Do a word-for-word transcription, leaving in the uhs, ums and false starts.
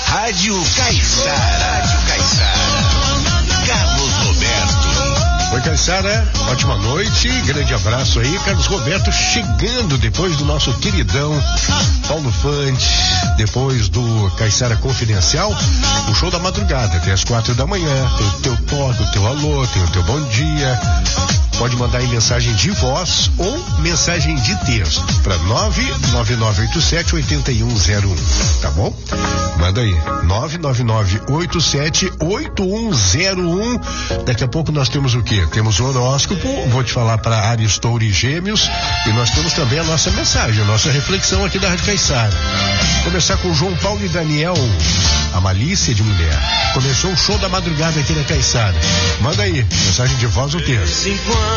Rádio Caiçara. Rádio Caiçara. Carlos Roberto. Oi, Caiçara, ótima noite, grande abraço aí. Carlos Roberto chegando depois do nosso queridão Paulo Fante, depois do Caiçara Confidencial, o show da madrugada, até as quatro da manhã. Tem o teu toque, o teu alô, tem o teu bom dia. Pode mandar aí mensagem de voz ou mensagem de texto para nove nove nove oito sete oito um zero um, tá bom? Manda aí, nove nove nove oito sete oito um zero um. Daqui a pouco nós temos o quê? Temos o horóscopo, vou te falar para Áries, Touro e Gêmeos, e nós temos também a nossa mensagem, a nossa reflexão aqui da Rádio Caiçara. Começar com João Paulo e Daniel, a malícia de mulher. Começou o show da madrugada aqui na Caiçara. Manda aí, mensagem de voz ou texto.